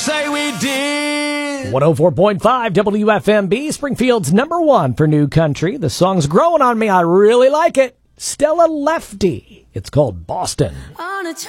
Say we did. 104.5 WFMB, Springfield's #1 for new country. The song's growing on me. I really like it. Stella Lefty. It's called Boston. On a